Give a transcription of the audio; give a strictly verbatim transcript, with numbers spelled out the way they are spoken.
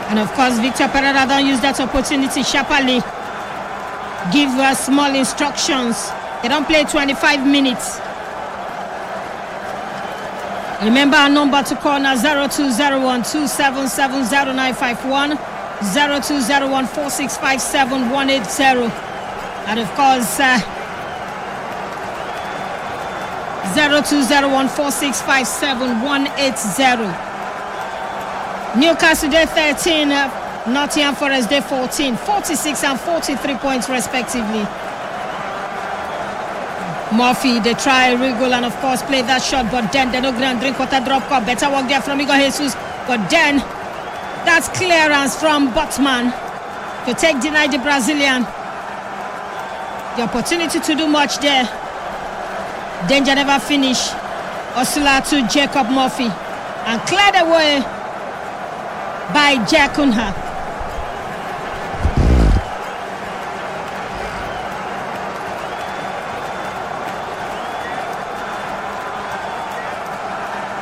And of course, Victor Pereira don't use that opportunity sharply. Give us small instructions. They don't play twenty-five minutes. Remember our number to call now zero two zero one two seven seven zero nine five one, zero two zero one four six five seven one eight zero. And of course, uh, zero two zero one four six five seven one eight zero. Newcastle day thirteen, uh, Nottingham Forest day fourteen, forty-six and forty-three points respectively. Murphy, they try wriggle and of course play that shot, but then they don't grand drink water drop cup. Better work there from Igor Jesus, but then that's clearance from Botman to take deny the Brazilian. The opportunity to do much there. Danger never finish. Osula to Jacob Murphy and cleared away by Jack Cunha.